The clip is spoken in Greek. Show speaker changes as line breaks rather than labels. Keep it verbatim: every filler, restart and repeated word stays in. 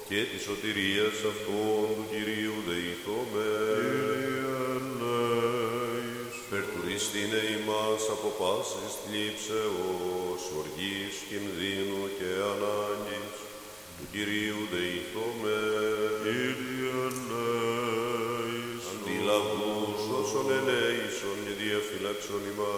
και της σωτηρίας αυτών του Κυρίου δεηθώμε. Περτουρίστηνε ημάς από πάσης θλίψεως, οργής, κινδύνου και ανάγκης, του Κυρίου δεηθώμε. Αντιλαβούς όσων ελέησον και διαφυλάξον ημάς,